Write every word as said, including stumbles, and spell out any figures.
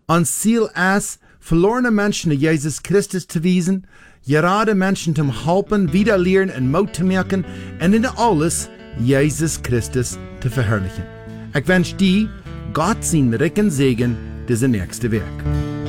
Ons Ziel ist, verlorene Menschen naar Jesus Christus zu wiesen, gerade Menschen zu helfen, wieder lernen und Mut zu merken und in alles Jesus Christus zu verherrlichen. Ich wünsche dir Gott seinen Rücken Segen, diese nächste Werk.